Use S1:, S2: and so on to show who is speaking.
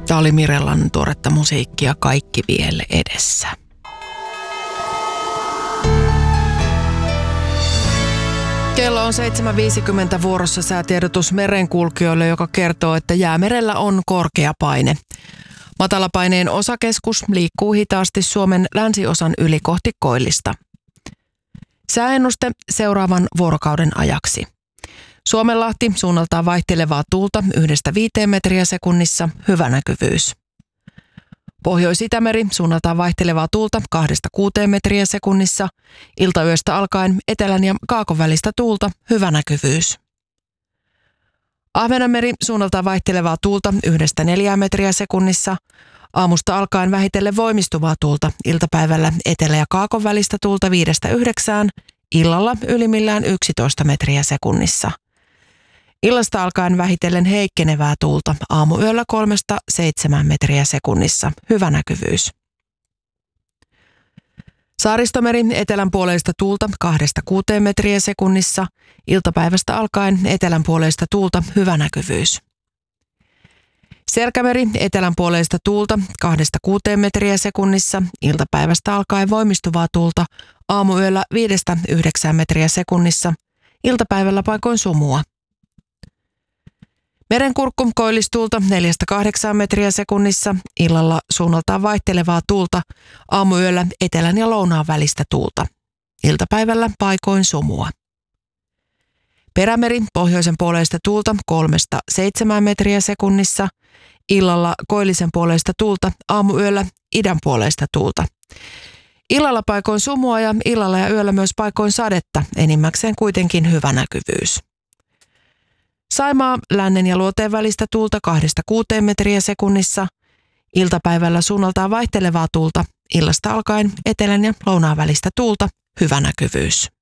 S1: Tämä oli Mirellan tuoretta musiikkia Kaikki vielä edessä. Kello on 7.50 vuorossa säätiedotus merenkulkijoille, joka kertoo, että Jäämerellä on korkea paine. Matalapaineen osakeskus liikkuu hitaasti Suomen länsiosan yli kohti koillista. Sääennuste seuraavan vuorokauden ajaksi. Suomenlahti suunnaltaan vaihtelevaa tuulta 1-5 metriä sekunnissa, hyvä näkyvyys. Pohjois-Itämeri suunnaltaan vaihtelevaa tuulta 2-6 metriä sekunnissa, iltayöstä alkaen etelän ja kaakon välistä tuulta, hyvä näkyvyys. Ahvenanmeri suunnaltaan vaihtelevaa tuulta 1-4 metriä sekunnissa, aamusta alkaen vähitellen voimistuvaa tuulta, iltapäivällä etelä- ja kaakon välistä tuulta 5-9, illalla ylimmillään 11 metriä sekunnissa. Illasta alkaen vähitellen heikkenevää tuulta, aamuyöllä 3-7 metriä sekunnissa, hyvä näkyvyys. Saaristomeri etelänpuoleista tuulta 2-6 metriä sekunnissa, iltapäivästä alkaen etelänpuoleista tuulta, hyvä näkyvyys. Selkämeri etelänpuoleista tuulta 2-6 metriä sekunnissa, iltapäivästä alkaen voimistuvaa tuulta, aamuyöllä 5-9 metriä sekunnissa, iltapäivällä paikoin sumua. Merenkurkku koillistuulta 4-8 metriä sekunnissa, illalla suunnaltaan vaihtelevaa tuulta, aamuyöllä etelän ja lounaan välistä tuulta, iltapäivällä paikoin sumua. Perämeri pohjoisen puoleista tuulta 3-7 metriä sekunnissa, illalla koillisen puoleista tuulta, aamuyöllä idän puoleista tuulta. Illalla paikoin sumua ja illalla ja yöllä myös paikoin sadetta, enimmäkseen kuitenkin hyvä näkyvyys. Saimaa lännen ja luoteen välistä tuulta 2-6 metriä sekunnissa, iltapäivällä suunnaltaan vaihtelevaa tuulta, illasta alkaen etelän ja lounaan välistä tuulta, hyvä näkyvyys.